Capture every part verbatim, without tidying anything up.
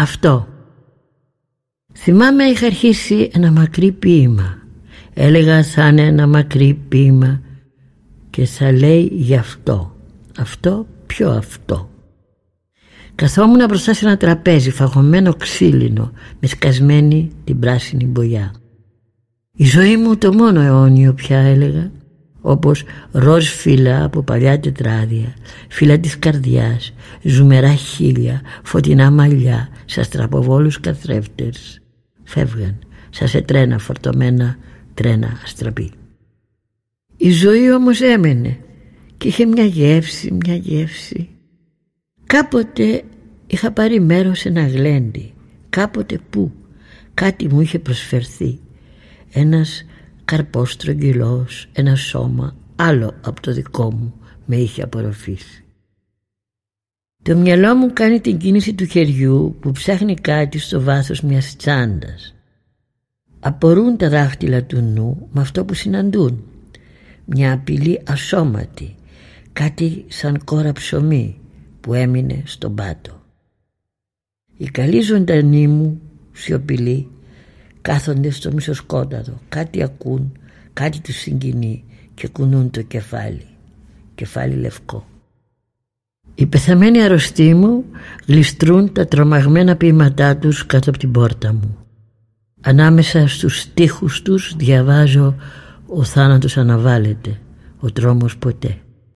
αυτό. Θυμάμαι είχα αρχίσει ένα μακρύ ποίημα. Έλεγα θα είναι ένα μακρύ ποίημα και θα λέει γι' αυτό. Αυτό, ποιο αυτό? Καθόμουν μπροστά σε ένα τραπέζι φαγωμένο ξύλινο με σκασμένη την πράσινη μπογιά. Η ζωή μου το μόνο αιώνιο πια, έλεγα, όπως ροζ φύλλα από παλιά τετράδια, φύλλα της καρδιάς, ζουμερά χείλια, φωτεινά μαλλιά, σαν στραποβόλους καθρέφτες. Φεύγαν σαν σε τρένα φορτωμένα, τρένα αστραπή. Η ζωή όμως έμενε και είχε μια γεύση, μια γεύση. Κάποτε είχα πάρει μέρος σε ένα γλέντι. Κάποτε που κάτι μου είχε προσφερθεί. Ένας καρπός στρογγυλός, ένα σώμα άλλο από το δικό μου με είχε απορροφήσει. Το μυαλό μου κάνει την κίνηση του χεριού που ψάχνει κάτι στο βάθος μιας τσάντας. Απορούν τα δάχτυλα του νου με αυτό που συναντούν. Μια απειλή ασώματη, κάτι σαν κόρα ψωμί που έμεινε στον πάτο. Οι καλοί ζωντανοί μου, σιωπηλοί, κάθονται στο μισοσκόταδο, κάτι ακούν, κάτι τους συγκινεί και κουνούν το κεφάλι, κεφάλι λευκό. Οι πεθαμένοι αρρωστοί μου γλιστρούν τα τρομαγμένα ποίηματά τους κάτω από την πόρτα μου. Ανάμεσα στους στίχους τους διαβάζω «Ο θάνατος αναβάλλεται, ο τρόμος ποτέ».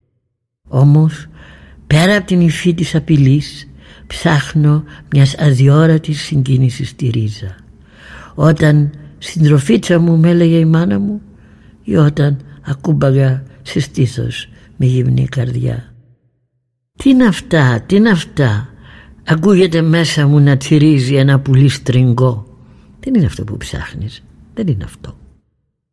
Όμως πέρα από την υφή της απειλής ψάχνω μιας αδιόρατης συγκίνησης στη ρίζα. Όταν συντροφίτσα μου με έλεγε η μάνα μου ή όταν ακούμπαγα σε στήθος με γυμνή καρδιά. Τι είναι αυτά, τι είναι αυτά? Ακούγεται μέσα μου να τσιρίζει ένα πουλί στριγκό. Δεν είναι αυτό που ψάχνεις, δεν είναι αυτό.